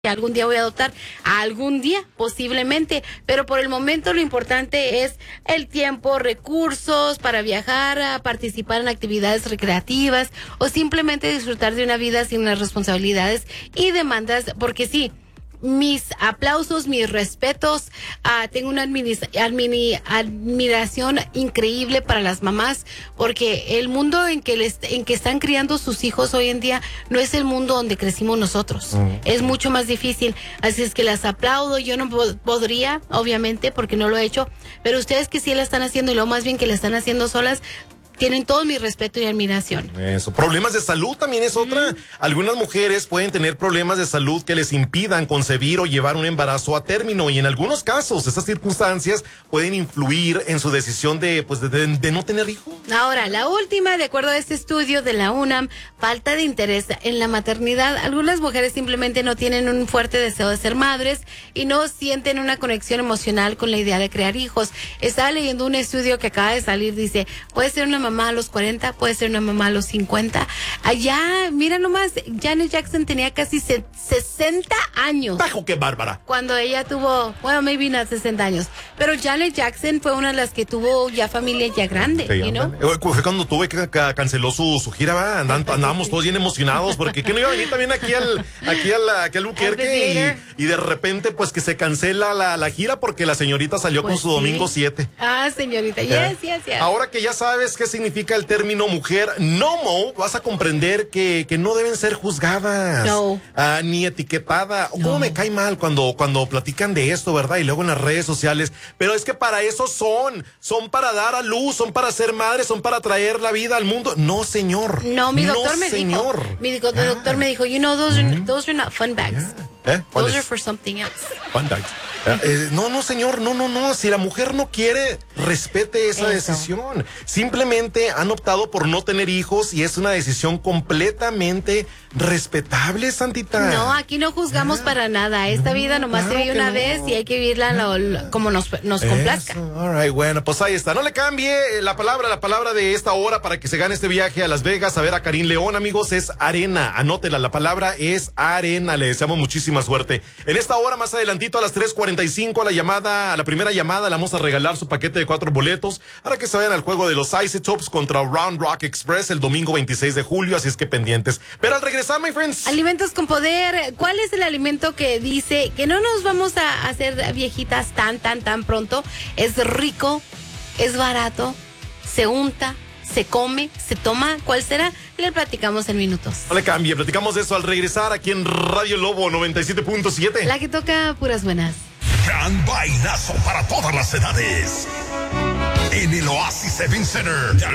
Algún día voy a adoptar, algún día posiblemente, pero por el momento lo importante es el tiempo, recursos para viajar, a participar en actividades recreativas o simplemente disfrutar de una vida sin las responsabilidades y demandas, porque sí. Mis aplausos, mis respetos. Tengo una admiración increíble para las mamás, porque el mundo en que están criando sus hijos hoy en día no es el mundo donde crecimos nosotros. Es mucho más difícil. Así es que las aplaudo. Yo no podría, obviamente, porque no lo he hecho, pero ustedes que sí la están haciendo y lo más bien que la están haciendo solas, tienen todo mi respeto y admiración. Eso. Problemas de salud también es otra. Algunas mujeres pueden tener problemas de salud que les impidan concebir o llevar un embarazo a término, y en algunos casos esas circunstancias pueden influir en su decisión de no tener hijos. Ahora, la última, de acuerdo a este estudio de la UNAM, falta de interés en la maternidad. Algunas mujeres simplemente no tienen un fuerte deseo de ser madres y no sienten una conexión emocional con la idea de crear hijos. Estaba leyendo un estudio que acaba de salir, dice, puede ser una mamá a los 40, puede ser una mamá a los 50. Allá, mira nomás, Janet Jackson tenía casi 60 años. ¡Bajo, qué bárbara! Cuando ella tuvo, bueno, maybe no 60 años, pero Janet Jackson fue una de las que tuvo ya familia ya grande, sí, you know? Fue cuando canceló su gira, ¿va? Andábamos todos bien emocionados porque que no iba a venir también aquí al Albuquerque y de repente pues que se cancela la gira porque la señorita salió pues con su domingo 7. Señorita, yes. Ahora que ya sabes qué significa el término mujer no-mo, vas a comprender que no deben ser juzgadas. No. Ni etiquetadas. Cómo me cae mal cuando platican de esto, ¿verdad? Y luego en las redes sociales. Pero es que para eso son para dar a luz, son para ser madres, son para traer la vida al mundo. No, señor. No, mi doctor me señor. dijo. Mi doctor me dijo, you know, those are not fun bags. Those are for something else. Fun bags. No, señor, no. Si la mujer no quiere, respete esa decisión. Simplemente han optado por no tener hijos y es una decisión completamente respetable, Santita. No, aquí no juzgamos para nada. Esta vida nomás se vive una vez y hay que vivirla como nos complazca. All right, bueno, pues ahí está. No le cambie la palabra de esta hora para que se gane este viaje a Las Vegas a ver a Karim León, amigos, es arena. Anótela, la palabra es arena. Le deseamos muchísima suerte. En esta hora, más adelantito, a las 3:45, a la primera llamada, le vamos a regalar su paquete de 4 boletos para que se vayan al juego de los Isotopes contra Round Rock Express el domingo 26 de julio, así es que pendientes. Pero al regresar, my friends. Alimentos con poder. ¿Cuál es el alimento que dice que no nos vamos a hacer viejitas tan pronto? Es rico, es barato, se unta, se come, se toma. ¿Cuál será? Le platicamos en minutos. No le cambie, platicamos de eso al regresar aquí en Radio Lobo 97.7. La que toca puras buenas. Gran bailazo para todas las edades en el Oasis Event Center.